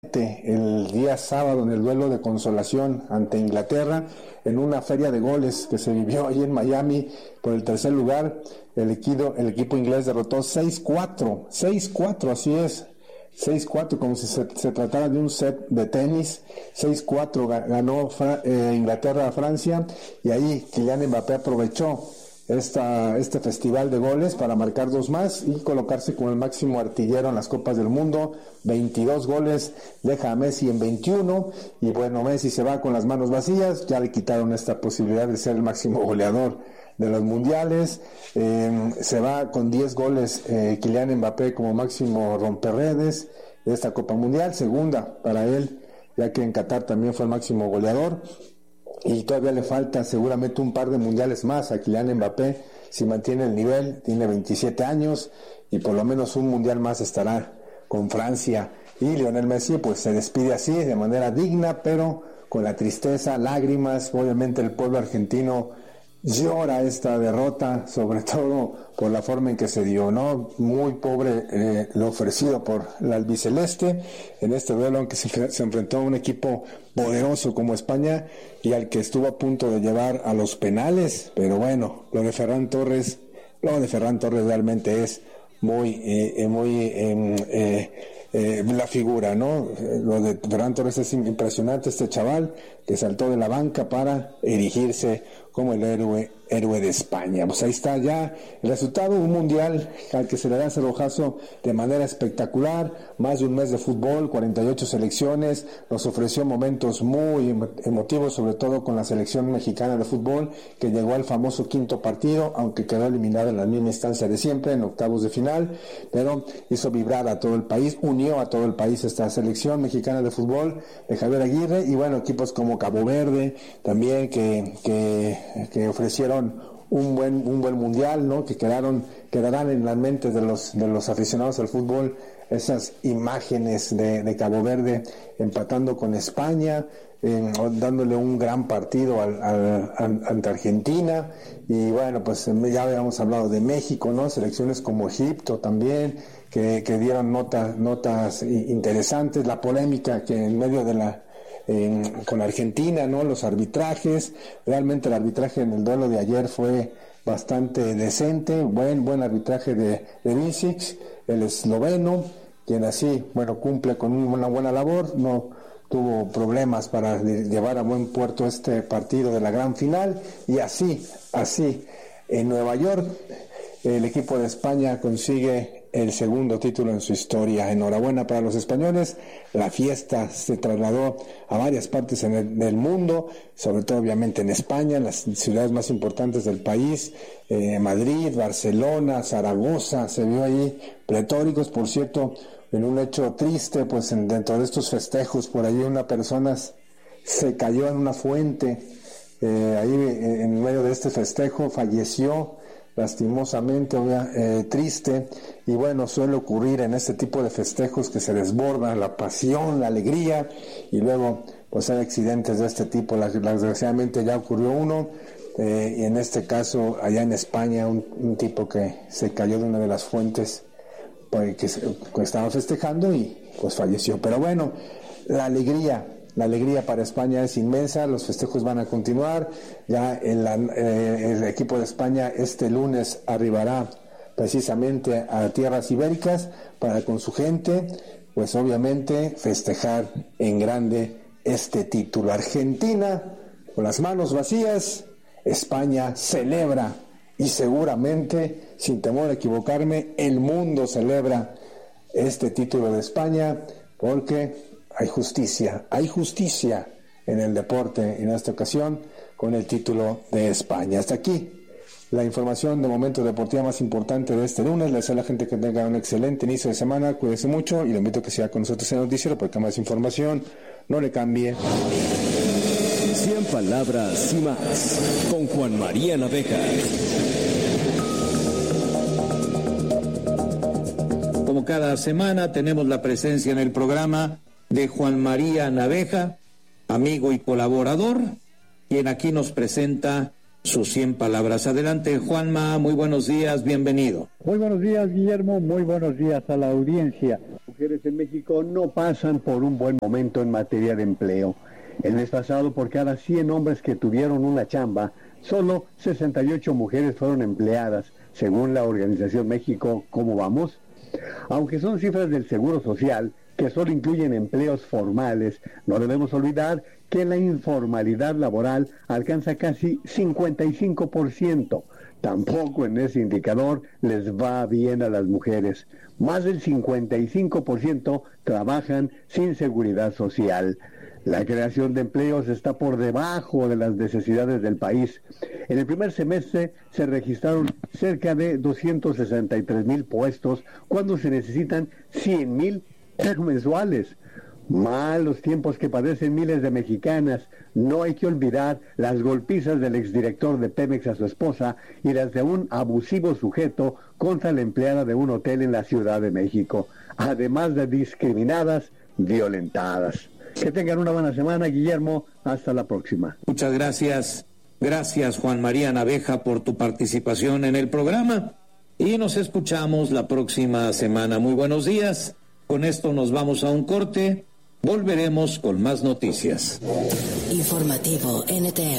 el día sábado en el duelo de consolación ante Inglaterra, en una feria de goles que se vivió ahí en Miami por el tercer lugar. El equipo inglés derrotó 6-4, así es, 6-4, como si se tratara de un set de tenis. 6-4 ganó Inglaterra a Francia, y ahí Kylian Mbappé aprovechó este festival de goles para marcar 2 más y colocarse como el máximo artillero en las Copas del Mundo. 22 goles, deja a Messi en 21, y bueno, Messi se va con las manos vacías. Ya le quitaron esta posibilidad de ser el máximo goleador de los mundiales. Se va con 10 goles Kylian Mbappé como máximo romperredes de esta Copa Mundial, segunda para él, ya que en Qatar también fue el máximo goleador. Y todavía le falta seguramente un par de mundiales más a Kylian Mbappé, si mantiene el nivel. Tiene 27 años y por lo menos un mundial más estará con Francia. Y Lionel Messi pues se despide así, de manera digna, pero con la tristeza, lágrimas. Obviamente el pueblo argentino llora esta derrota, sobre todo por la forma en que se dio, ¿no? Muy pobre lo ofrecido por la albiceleste en este duelo, aunque se enfrentó a un equipo poderoso como España y al que estuvo a punto de llevar a los penales. Pero bueno, lo de Ferran Torres realmente es la figura, ¿no? Lo de Ferran Torres es impresionante. Este chaval que saltó de la banca para erigirse como el héroe de España. Pues ahí está ya el resultado, un mundial al que se le da cerrojazo de manera espectacular. Más de un mes de fútbol, 48 selecciones, nos ofreció momentos muy emotivos, sobre todo con la selección mexicana de fútbol, que llegó al famoso quinto partido, aunque quedó eliminada en la misma instancia de siempre, en octavos de final, pero hizo vibrar a todo el país, unió a todo el país esta selección mexicana de fútbol de Javier Aguirre. Y bueno, equipos como Cabo Verde también que ofrecieron un buen mundial, ¿no? Que quedarán en las mentes de los aficionados al fútbol esas imágenes de Cabo Verde empatando con España, dándole un gran partido ante Argentina. Y bueno, pues ya habíamos hablado de México, ¿no? Selecciones como Egipto también, que dieron notas interesantes. La polémica que en medio de con Argentina, ¿no? Los arbitrajes. Realmente el arbitraje en el duelo de ayer fue bastante decente, buen arbitraje de Vincic, el esloveno, quien así, bueno, cumple con una buena labor. No tuvo problemas para llevar a buen puerto este partido de la gran final. Y así en Nueva York el equipo de España consigue el segundo título en su historia. Enhorabuena para los españoles. La fiesta se trasladó a varias partes del mundo, sobre todo obviamente en España, en las ciudades más importantes del país, Madrid, Barcelona, Zaragoza, se vio ahí pletóricos. Por cierto, en un hecho triste, pues dentro de estos festejos, por ahí una persona se cayó en una fuente, ahí en medio de este festejo, falleció lastimosamente, triste. Y bueno, suele ocurrir en este tipo de festejos que se desborda la pasión, la alegría, y luego pues hay accidentes de este tipo. Desgraciadamente ya ocurrió uno, y en este caso allá en España, un tipo que se cayó de una de las fuentes que estaba festejando y pues falleció. Pero bueno, la alegría para España es inmensa. Los festejos van a continuar. Ya el equipo de España este lunes arribará precisamente a tierras ibéricas para con su gente, pues obviamente festejar en grande este título. Argentina con las manos vacías, España celebra, y seguramente, sin temor a equivocarme, el mundo celebra este título de España, porque hay justicia en el deporte en esta ocasión con el título de España. Hasta aquí la información de momento deportiva más importante de este lunes. Les deseo a la gente que tenga un excelente inicio de semana. Cuídense mucho y lo invito a que siga con nosotros en el noticiero, porque más información, no le cambie. 100 palabras y más con Juan María Naveja. Como cada semana tenemos la presencia en el programa de Juan María Naveja, amigo y colaborador, quien aquí nos presenta sus 100 palabras. Adelante, Juanma, muy buenos días, bienvenido. Muy buenos días, Guillermo, muy buenos días a la audiencia. Mujeres mujeres en México no pasan por un buen momento en materia de empleo. El mes pasado, por cada 100 hombres que tuvieron una chamba, solo 68 mujeres fueron empleadas, según la organización México ¿Cómo vamos? Aunque son cifras del Seguro Social, que solo incluyen empleos formales, no debemos olvidar que la informalidad laboral alcanza casi 55%. Tampoco en ese indicador les va bien a las mujeres. Más del 55% trabajan sin seguridad social. La creación de empleos está por debajo de las necesidades del país. En el primer semestre se registraron cerca de 263,000 puestos cuando se necesitan 100,000 mensuales. Malos tiempos que padecen miles de mexicanas. No hay que olvidar las golpizas del exdirector de Pemex a su esposa y las de un abusivo sujeto contra la empleada de un hotel en la Ciudad de México. Además de discriminadas, violentadas. Que tengan una buena semana, Guillermo. Hasta la próxima. Muchas gracias. Gracias, Juan María Naveja, por tu participación en el programa. Y nos escuchamos la próxima semana. Muy buenos días. Con esto nos vamos a un corte. Volveremos con más noticias. Informativo NTR.